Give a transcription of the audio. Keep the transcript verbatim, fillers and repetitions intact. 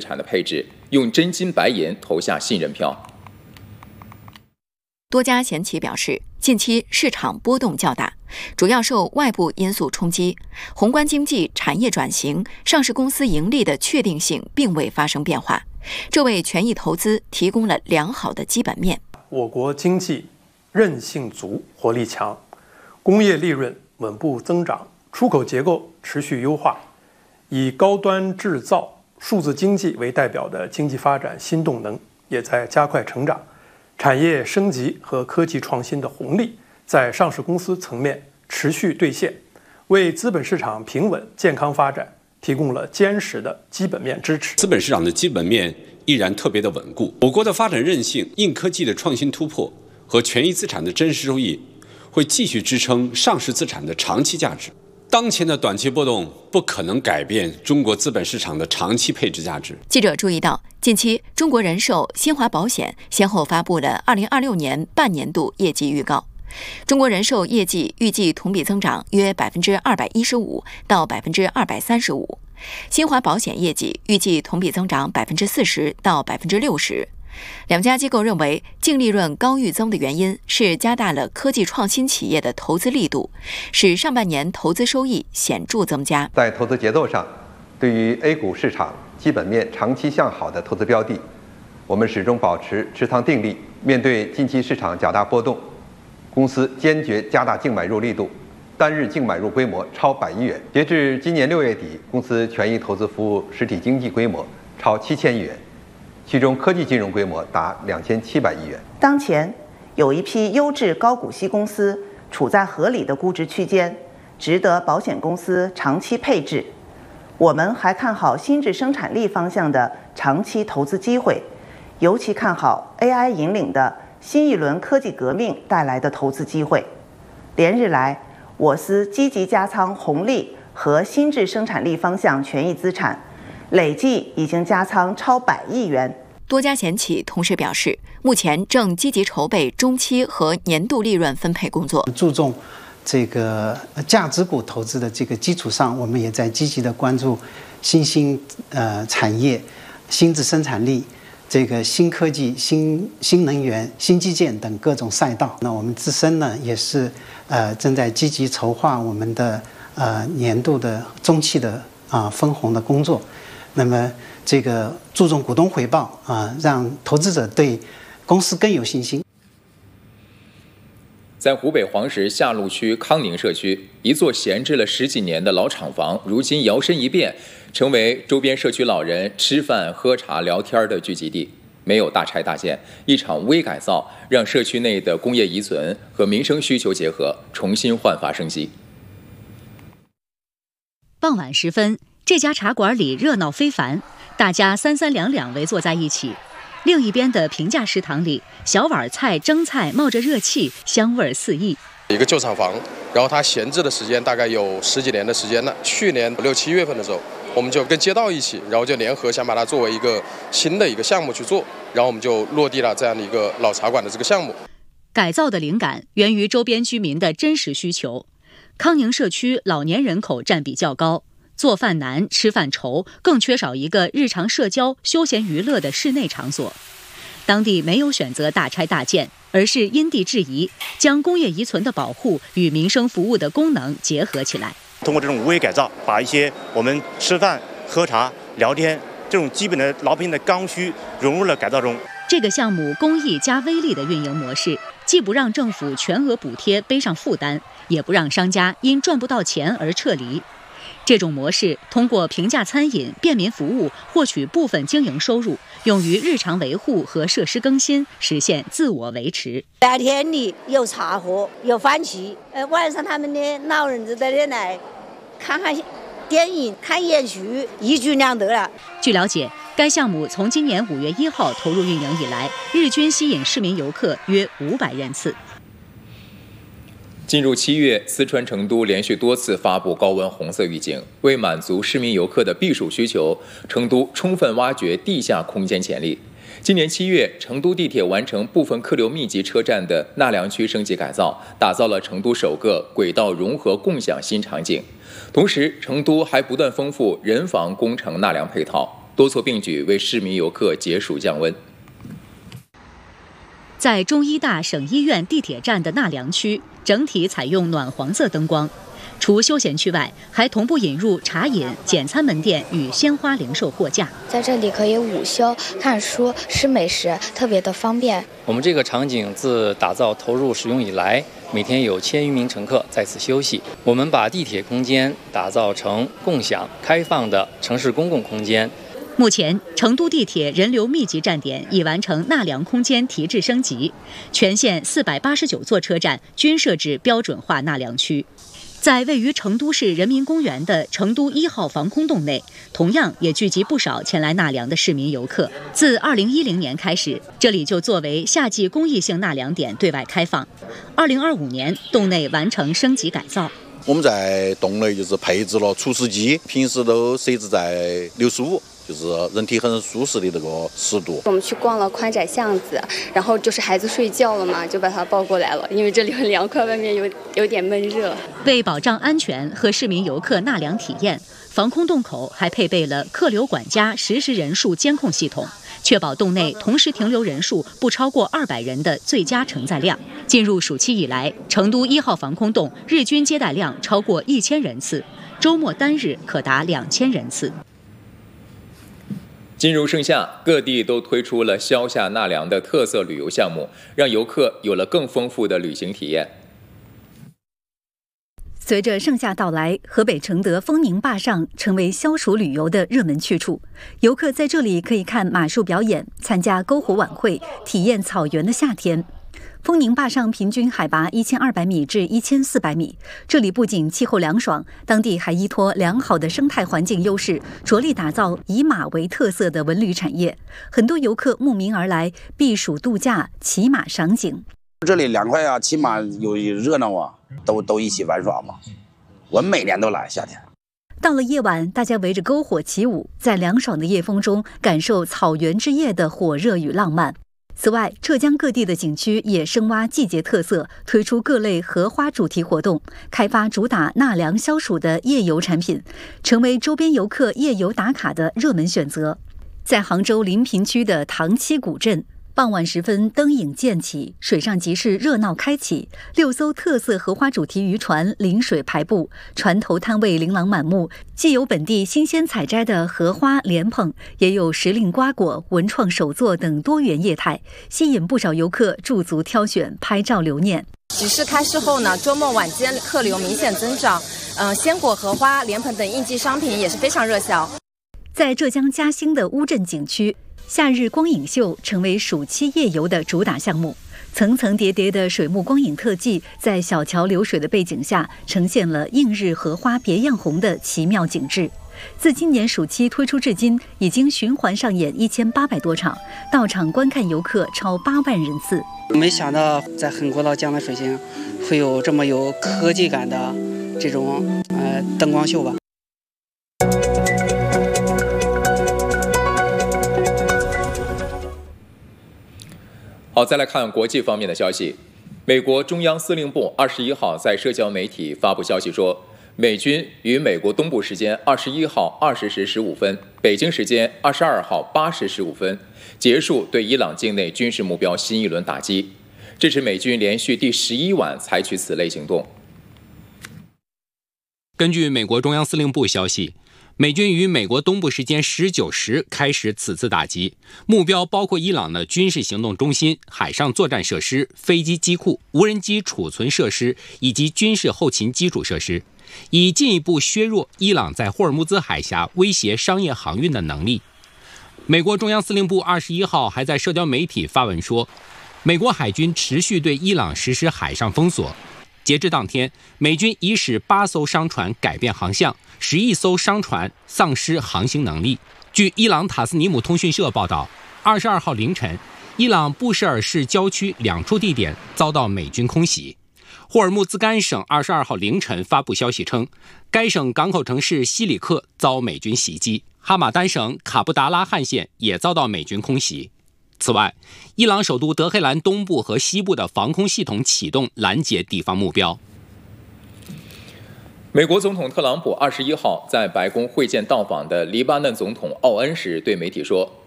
产的配置，用真金白银投下信任票。 多家险企表示，近期市场波动较大，主要受外部因素冲击，宏观经济、产业转型、上市公司盈利的确定性并未发生变化，这为权益投资提供了良好的基本面。 我国经济韧性足，活力强，工业利润稳步增长，出口结构持续优化，以高端制造、数字经济为代表的经济发展新动能也在加快成长。产业升级和科技创新的红利在上市公司层面持续兑现，为资本市场平稳健康发展提供了坚实的基本面支持。 资本市场的基本面依然特别的稳固，我国的发展韧性、硬科技的创新突破和权益资产的真实收益会继续支撑上市资产的长期价值。当前的短期波动不可能改变中国资本市场的长期配置价值。 记者注意到，近期中国人寿、新华保险先后发布了二零二六年半年度业绩预告。中国人寿业绩预计同比增长约百分之二百一十五到百分之二百三十五，新华保险业绩预计同比增长百分之四十到百分之六十。两家机构认为，净利润高预增的原因是加大了科技创新企业的投资力度，使上半年投资收益显著增加。 在投资节奏上，对于 A 股市场基本面长期向好的投资标的，我们始终保持持仓定力。面对近期市场较大波动，公司坚决加大净买入力度，单日净买入规模超百亿元。截至今年六月底，公司权益投资服务实体经济规模超七千亿元。其中科技金融规模达两千七百亿元。 当前有一批优质高股息公司处在合理的估值区间，值得保险公司长期配置。我们还看好新质生产力方向的长期投资机会，尤其看好 A I 引领的新一轮科技革命带来的投资机会。连日来，我司积极加仓红利和新质生产力方向权益资产，累计已经加仓超百亿元。 多家险企同时表示，目前正积极筹备中期和年度利润分配工作。 注重这个价值股投资的这个基础上，我们也在积极的关注新兴呃产业、新质生产力、这个新科技、新新能源、新基建等各种赛道。那我们自身呢，也是呃正在积极筹划我们的呃年度的中期的啊、呃、分红的工作。那么这个注重股东回报啊，让投资者对公司更有信心。 在湖北黄石下路区康宁社区，一座闲置了十几年的老厂房，如今摇身一变，成为周边社区老人吃饭、喝茶、聊天的聚集地。没有大拆大建，一场微改造，让社区内的工业遗存和民生需求结合，重新焕发生机。 傍晚时分，这家茶馆里热闹非凡，大家三三两两围坐在一起。另一边的平价食堂里，小碗菜、蒸菜冒着热气，香味四溢。 一个旧厂房，然后它闲置的时间大概有十几年的时间了。去年六七月份的时候，我们就跟街道一起，然后就联合想把它作为一个新的一个项目去做，然后我们就落地了这样的一个老茶馆的这个项目。 改造的灵感源于周边居民的真实需求。康宁社区老年人口占比较高，做饭难，吃饭愁，更缺少一个日常社交、休闲娱乐的室内场所。当地没有选择大拆大建，而是因地制宜，将工业遗存的保护与民生服务的功能结合起来。 通过这种无为改造，把一些我们吃饭、喝茶、聊天这种基本的老百姓的刚需融入了改造中。 这个项目公益加微利的运营模式，既不让政府全额补贴背上负担，也不让商家因赚不到钱而撤离。这种模式通过平价餐饮、便民服务获取部分经营收入，用于日常维护和设施更新，实现自我维持。 白天里有茶喝，有饭吃，呃，晚上他们的老人就在这来看看电影、看演剧，一举两得了。 据了解，该项目从今年五月一号投入运营以来，日均吸引市民游客约五百人次。 进入七月，四川成都连续多次发布高温红色预警，为满足市民游客的避暑需求，成都充分挖掘地下空间潜力。今年七月，成都地铁完成部分客流密集车站的纳凉区升级改造，打造了成都首个轨道融合共享新场景。同时，成都还不断丰富人防工程纳凉配套， 多措并举，为市民游客解暑降温。 在中医大省医院地铁站的纳凉区，整体采用暖黄色灯光。除休闲区外，还同步引入茶饮、简餐门店与鲜花零售货架。 在这里可以午休、看书、吃美食，特别的方便。 我们这个场景自打造投入使用以来，每天有千余名乘客在此休息。我们把地铁空间打造成共享、开放的城市公共空间。 目前，成都地铁人流密集站点已完成纳凉空间提质升级，全线四百八十九座车站均设置标准化纳凉区。在位于成都市人民公园的成都一号防空洞内，同样也聚集不少前来纳凉的市民游客。自二零一零年开始，这里就作为夏季公益性纳凉点对外开放。二零二五年，洞内完成升级改造。 我们在洞内就是配置了除湿机，平时都设置在六十五。就是人体很舒适的那个湿度。 我们去逛了宽窄巷子，然后就是孩子睡觉了嘛，就把他抱过来了，因为这里很凉快，外面有有点闷热。 为保障安全和市民游客纳凉体验，防空洞口还配备了客流管家实时人数监控系统，确保洞内同时停留人数不超过二百人的最佳承载量。进入暑期以来，成都一号防空洞日均接待量超过一千人次，周末单日可达两千人次。 进入盛夏，各地都推出了消夏纳凉的特色旅游项目，让游客有了更丰富的旅行体验。 随着盛夏到来，河北承德丰宁坝上成为消暑旅游的热门去处。游客在这里可以看马术表演，参加篝火晚会，体验草原的夏天。丰宁坝上平均海拔一千二百米至一千四百米，这里不仅气候凉爽，当地还依托良好的生态环境优势，着力打造以马为特色的文旅产业。很多游客慕名而来，避暑度假、骑马赏景。 这里凉快啊，骑马有热闹啊，都都一起玩耍嘛。我每年都来夏天。 到了夜晚，大家围着篝火起舞，在凉爽的夜风中感受草原之夜的火热与浪漫。此外，浙江各地的景区也深挖季节特色，推出各类荷花主题活动，开发主打纳凉消暑的夜游产品，成为周边游客夜游打卡的热门选择。在杭州临平区的塘七古镇，傍晚时分灯影渐起，水上集市热闹开启，六艘特色荷花主题渔船临水排布，船头摊位琳琅满目，既有本地新鲜采摘的荷花莲蓬，也有时令瓜果、文创手作等多元业态，吸引不少游客驻足挑选，拍照留念。 集市开市后呢，周末晚间客流明显增长，嗯、呃，鲜果、荷花、莲蓬等应季商品也是非常热销。 在浙江嘉兴的乌镇景区，夏日光影秀成为暑期夜游的主打项目，层层叠叠的水幕光影特技在小桥流水的背景下，呈现了映日荷花别样红的奇妙景致。自今年暑期推出至今，已经循环上演一千八百多场，到场观看游客超八万人次。 没想到在很古老江的水星，会有这么有科技感的这种呃灯光秀吧。 好，再来看国际方面的消息。美国中央司令部二十一号在社交媒体发布消息说，美军于美国东部时间二十一号二十时十五分，北京时间二十二号八时十五分结束对伊朗境内军事目标新一轮打击。这是美军连续第十一晚采取此类行动。 根据美国中央司令部消息，美军于美国东部时间十九时开始此次打击，目标包括伊朗的军事行动中心、海上作战设施、飞机机库、无人机储存设施以及军事后勤基础设施，以进一步削弱伊朗在霍尔木兹海峡威胁商业航运的能力。美国中央司令部二十一号还在社交媒体发文说，美国海军持续对伊朗实施海上封锁。截至当天，美军已使八艘商船改变航向，十一艘商船丧失航行能力。据伊朗塔斯尼姆通讯社报道，二十二号凌晨，伊朗布什尔市郊区两处地点遭到美军空袭。霍尔木兹干省二十二号凌晨发布消息称，该省港口城市西里克遭美军袭击，哈马丹省卡布达拉汗县也遭到美军空袭。此外，伊朗首都德黑兰东部和西部的防空系统启动拦截敌方目标。 美国总统特朗普二十一号在白宫会见到访的黎巴嫩总统奥恩时，对媒体说，